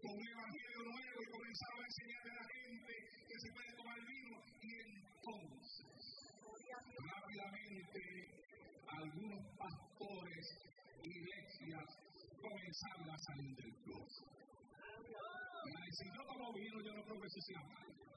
con un evangelio nuevo y comenzaba a enseñarle a la gente que se puede tomar vino. Y entonces, rápidamente, algunos pastores y iglesias comenzaron a salir del closet. Si yo tomo vino, yo no creo que eso sea malo.